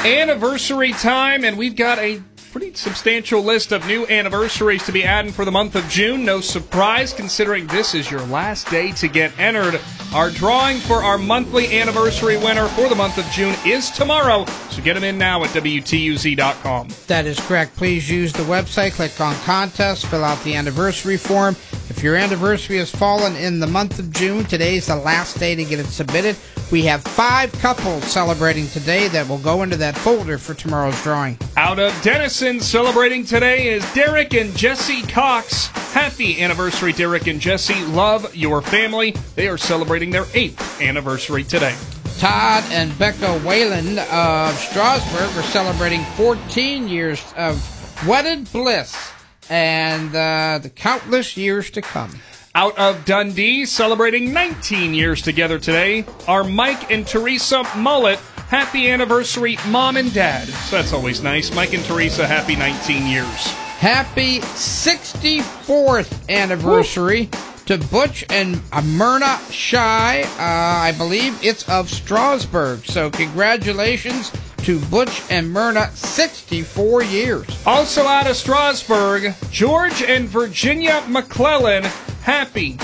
Anniversary time, and we've got a pretty substantial list of new anniversaries to be adding for the month of June. No surprise, considering this is your last day to get entered. Our drawing for our monthly anniversary winner for the month of June is tomorrow, so get them in now at WTUZ.com. That is correct. Please use the website, click on contest, fill out the anniversary form. If your anniversary has fallen in the month of June, today's the last day to get it submitted. We have 5 couples celebrating today that will go into that folder for tomorrow's drawing. Out of Denison, celebrating today is Derek and Jesse Cox. Happy anniversary, Derek and Jesse. Love your family. They are celebrating their 8th anniversary today. Todd and Becca Whalen of Strasburg are celebrating 14 years of wedded bliss and the countless years to come. Out of Dundee, celebrating 19 years together today, are Mike and Teresa Mullet. Happy anniversary, Mom and Dad. So that's always nice. Mike and Teresa, happy 19 years. Happy 64th anniversary to Butch and Myrna Shy. I believe it's of Strasburg. So congratulations to Butch and Myrna, 64 years. Also out of Strasburg, George and Virginia McClellan. Happy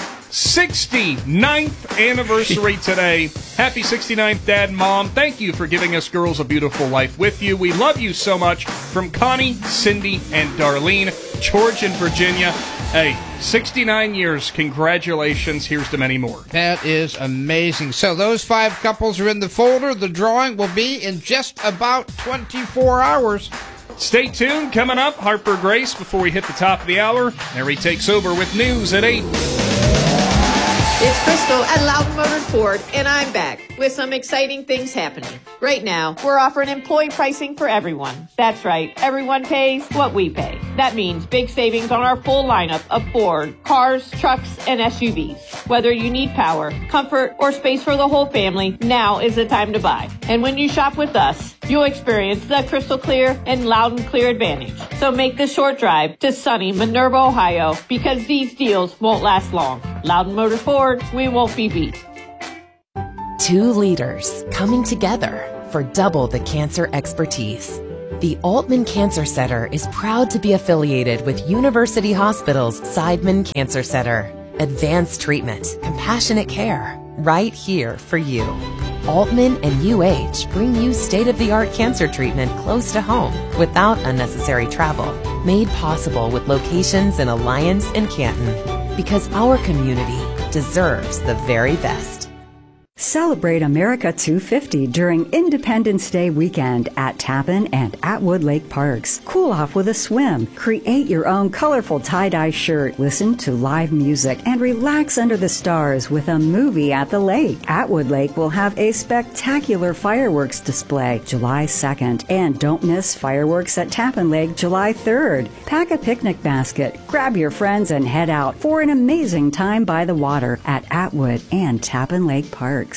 69th anniversary today. Happy 69th, Dad and Mom. Thank you for giving us girls a beautiful life with you. We love you so much. From Connie, Cindy, and Darlene, George and Virginia. Hey, 69 years. Congratulations. Here's to many more. That is amazing. So those 5 couples are in the folder. The drawing will be in just about 24 hours. Stay tuned. Coming up, Harper Grace before we hit the top of the hour. Mary takes over with news at 8. It's Crystal at Loudon Motors Ford, and I'm back with some exciting things happening. Right now, we're offering employee pricing for everyone. That's right, everyone pays what we pay. That means big savings on our full lineup of Ford cars, trucks, and SUVs. Whether you need power, comfort, or space for the whole family, now is the time to buy. And when you shop with us, you'll experience the crystal clear and Loudon Clear advantage. So make the short drive to sunny Minerva, Ohio, because these deals won't last long. Loudon Motors Ford, we won't be beat. 2 leaders coming together for double the cancer expertise. The Altman Cancer Center is proud to be affiliated with University Hospital's Seidman Cancer Center. Advanced treatment, compassionate care, right here for you. Altman and UH bring you state-of-the-art cancer treatment close to home without unnecessary travel. Made possible with locations in Alliance and Canton. Because our community deserves the very best. Celebrate America 250 during Independence Day weekend at Tappan and Atwood Lake Parks. Cool off with a swim. Create your own colorful tie-dye shirt. Listen to live music and relax under the stars with a movie at the lake. Atwood Lake will have a spectacular fireworks display July 2nd. And don't miss fireworks at Tappan Lake July 3rd. Pack a picnic basket, grab your friends, and head out for an amazing time by the water at Atwood and Tappan Lake Parks.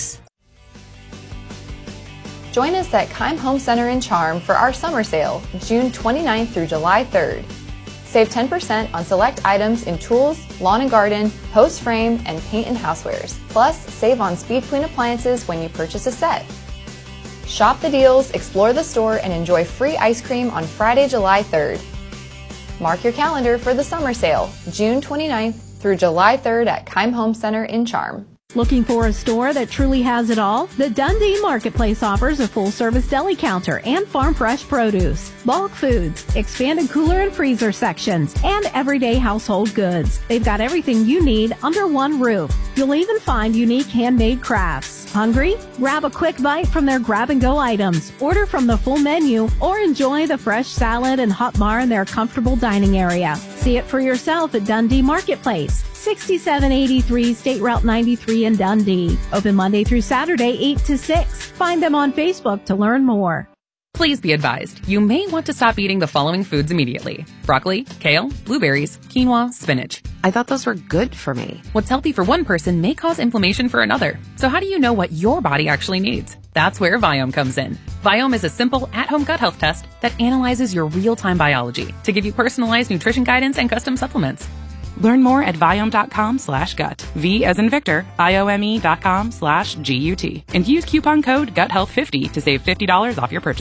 Join us at Keim Home Center in Charm for our summer sale, June 29th through July 3rd. Save 10% on select items in tools, lawn and garden, hose frame, and paint and housewares. Plus, save on Speed Queen appliances when you purchase a set. Shop the deals, explore the store, and enjoy free ice cream on Friday, July 3rd. Mark your calendar for the summer sale, June 29th through July 3rd at Keim Home Center in Charm. Looking for a store that truly has it all? The Dundee Marketplace offers a full-service deli counter and farm fresh produce, bulk foods, expanded cooler and freezer sections, and everyday household goods. They've got everything you need under one roof. You'll even find unique handmade crafts. Hungry? Grab a quick bite from their grab-and-go items, order from the full menu, or enjoy the fresh salad and hot bar in their comfortable dining area. See it for yourself at Dundee Marketplace, 6783 State Route 93 in Dundee. Open Monday through Saturday, 8 to 6. Find them on Facebook to learn more. Please be advised, you may want to stop eating the following foods immediately. Broccoli, kale, blueberries, quinoa, spinach. I thought those were good for me. What's healthy for one person may cause inflammation for another. So how do you know what your body actually needs? That's where Viome comes in. Viome is a simple at-home gut health test that analyzes your real-time biology to give you personalized nutrition guidance and custom supplements. Learn more at Viome.com/gut. V as in Victor, IOME.com/GUT. And use coupon code GUTHEALTH50 to save $50 off your purchase.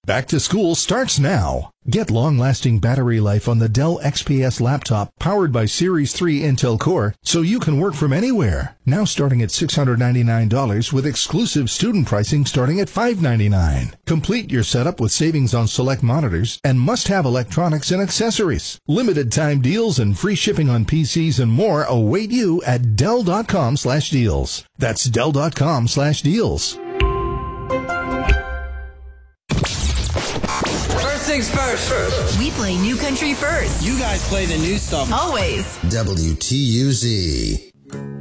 Back to school starts now. Get long-lasting battery life on the Dell XPS laptop powered by Series 3 Intel Core so you can work from anywhere. Now starting at $699 with exclusive student pricing starting at $599. Complete your setup with savings on select monitors and must-have electronics and accessories. Limited time deals and free shipping on PCs and more await you at Dell.com/deals. That's Dell.com/deals. Things first. We play new country first. You guys play the new stuff. Always. WTUZ.